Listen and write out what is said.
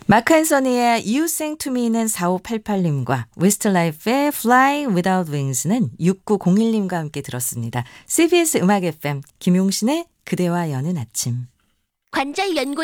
마크 앤서니의 You Sang to Me는 4588님과 웨스트라이프의 Fly Without Wings는 6901님과 함께 들었습니다. CBS 음악 FM 김용신의 그대와 여는 아침. 관절 연골